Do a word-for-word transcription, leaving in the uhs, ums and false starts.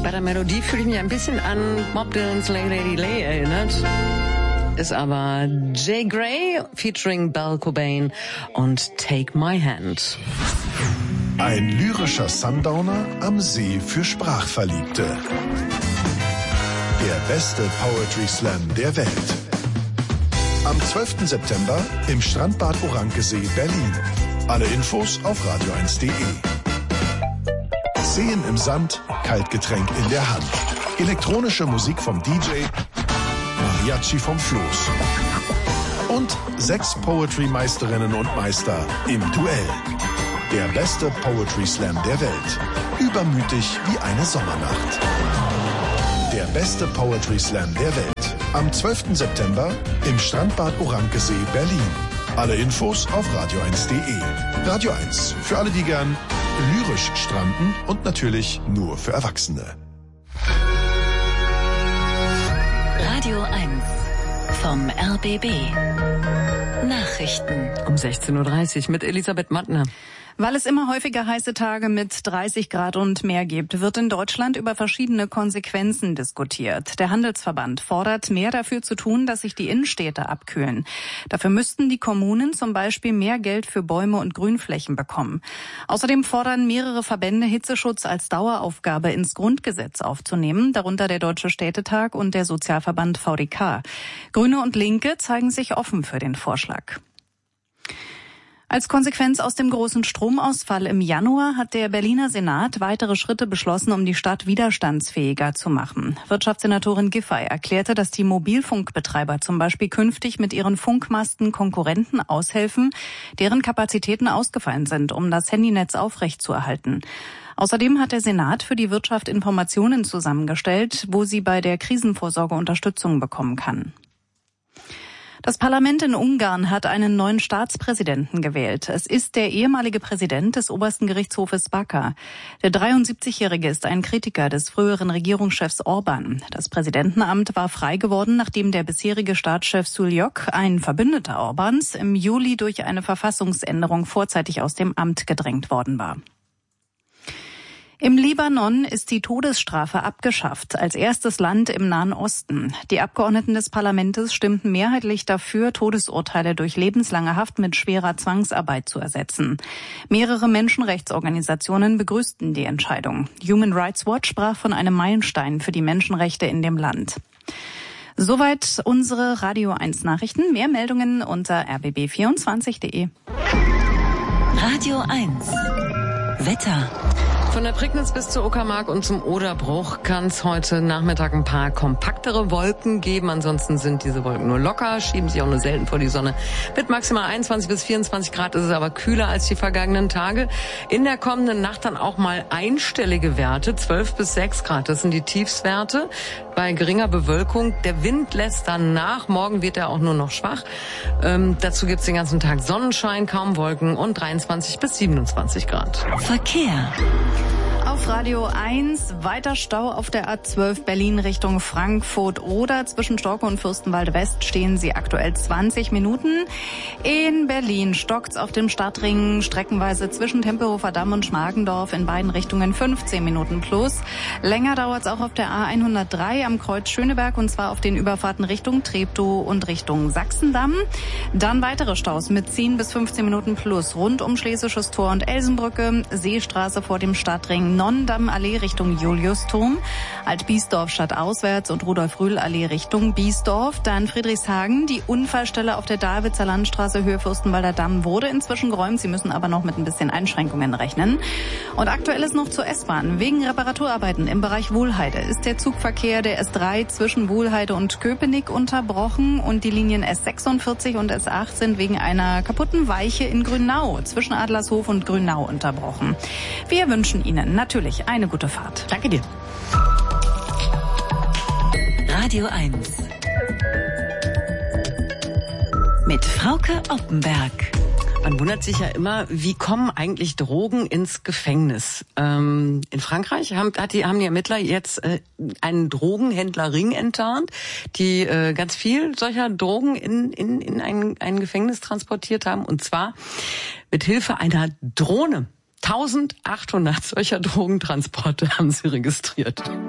Bei der Melodie fühle ich mich ein bisschen an Bob Dylan's Lay Lady Lay erinnert. Ist aber Jay Gray featuring Belle Cobain und Take My Hand. Ein lyrischer Sundowner am See für Sprachverliebte. Der beste Poetry Slam der Welt. Am zwölften September im Strandbad Orankesee, Berlin. Alle Infos auf radio eins punkt de. Seen im Sand, Kaltgetränk in der Hand. Elektronische Musik vom D J, Mariachi vom Floß. Und sechs Poetry-Meisterinnen und Meister im Duell. Der beste Poetry Slam der Welt. Übermütig wie eine Sommernacht. Der beste Poetry Slam der Welt. Am zwölften September im Strandbad Orankesee, Berlin. Alle Infos auf radio eins punkt de. Radio eins, für alle, die gern lyrisch stranden und natürlich nur für Erwachsene. Radio eins vom R B B. Nachrichten. Um sechzehn Uhr dreißig mit Elisabeth Mattner. Weil es immer häufiger heiße Tage mit dreißig Grad und mehr gibt, wird in Deutschland über verschiedene Konsequenzen diskutiert. Der Handelsverband fordert, mehr dafür zu tun, dass sich die Innenstädte abkühlen. Dafür müssten die Kommunen zum Beispiel mehr Geld für Bäume und Grünflächen bekommen. Außerdem fordern mehrere Verbände, Hitzeschutz als Daueraufgabe ins Grundgesetz aufzunehmen, darunter der Deutsche Städtetag und der Sozialverband V D K. Grüne und Linke zeigen sich offen für den Vorschlag. Als Konsequenz aus dem großen Stromausfall im Januar hat der Berliner Senat weitere Schritte beschlossen, um die Stadt widerstandsfähiger zu machen. Wirtschaftssenatorin Giffey erklärte, dass die Mobilfunkbetreiber zum Beispiel künftig mit ihren Funkmasten Konkurrenten aushelfen, deren Kapazitäten ausgefallen sind, um das Handynetz aufrechtzuerhalten. Außerdem hat der Senat für die Wirtschaft Informationen zusammengestellt, wo sie bei der Krisenvorsorge Unterstützung bekommen kann. Das Parlament in Ungarn hat einen neuen Staatspräsidenten gewählt. Es ist der ehemalige Präsident des obersten Gerichtshofes Backa. Der dreiundsiebzigjährige ist ein Kritiker des früheren Regierungschefs Orban. Das Präsidentenamt war frei geworden, nachdem der bisherige Staatschef Suljok, ein Verbündeter Orbans, im Juli durch eine Verfassungsänderung vorzeitig aus dem Amt gedrängt worden war. Im Libanon ist die Todesstrafe abgeschafft, als erstes Land im Nahen Osten. Die Abgeordneten des Parlaments stimmten mehrheitlich dafür, Todesurteile durch lebenslange Haft mit schwerer Zwangsarbeit zu ersetzen. Mehrere Menschenrechtsorganisationen begrüßten die Entscheidung. Human Rights Watch sprach von einem Meilenstein für die Menschenrechte in dem Land. Soweit unsere Radio eins Nachrichten. Mehr Meldungen unter r b b vierundzwanzig punkt de. Radio eins Wetter. Von der Prignitz bis zur Uckermark und zum Oderbruch kann es heute Nachmittag ein paar kompaktere Wolken geben. Ansonsten sind diese Wolken nur locker, schieben sich auch nur selten vor die Sonne. Mit maximal einundzwanzig bis vierundzwanzig Grad ist es aber kühler als die vergangenen Tage. In der kommenden Nacht dann auch mal einstellige Werte, zwölf bis sechs Grad. Das sind die Tiefswerte bei geringer Bewölkung. Der Wind lässt dann nach. Morgen wird er auch nur noch schwach. Ähm, dazu gibt es den ganzen Tag Sonnenschein, kaum Wolken und dreiundzwanzig bis siebenundzwanzig Grad. Verkehr. Auf Radio eins weiter Stau auf der A zwölf Berlin Richtung Frankfurt oder zwischen Storkow und Fürstenwalde West stehen Sie aktuell zwanzig Minuten. In Berlin stockt's auf dem Stadtring streckenweise zwischen Tempelhofer Damm und Schmargendorf in beiden Richtungen fünfzehn Minuten plus. Länger dauert's auch auf der A hundertdrei am Kreuz Schöneberg und zwar auf den Überfahrten Richtung Treptow und Richtung Sachsendamm. Dann weitere Staus mit zehn bis fünfzehn Minuten plus rund um Schlesisches Tor und Elsenbrücke, Seestraße vor dem Stadtring Nonnendamm-Allee Richtung Juliusturm, Alt-Biesdorf stadtauswärts und Rudolf-Rühl-Allee Richtung Biesdorf. Dann Friedrichshagen. Die Unfallstelle auf der Davidser Landstraße Höhe Fürstenwalder Damm wurde inzwischen geräumt. Sie müssen aber noch mit ein bisschen Einschränkungen rechnen. Und aktuell ist noch zur S-Bahn. Wegen Reparaturarbeiten im Bereich Wuhlheide ist der Zugverkehr der S drei zwischen Wuhlheide und Köpenick unterbrochen und die Linien S sechsundvierzig und S acht sind wegen einer kaputten Weiche in Grünau zwischen Adlershof und Grünau unterbrochen. Wir wünschen Ihnen natürlich eine gute Fahrt. Danke dir. Radio eins mit Frauke Oppenberg. Man wundert sich ja immer, wie kommen eigentlich Drogen ins Gefängnis? Ähm, in Frankreich haben, hat die, haben die Ermittler jetzt äh, einen Drogenhändlerring enttarnt, die äh, ganz viel solcher Drogen in, in, in ein, ein Gefängnis transportiert haben. Und zwar mit Hilfe einer Drohne. eintausendachthundert solcher Drogentransporte haben sie registriert.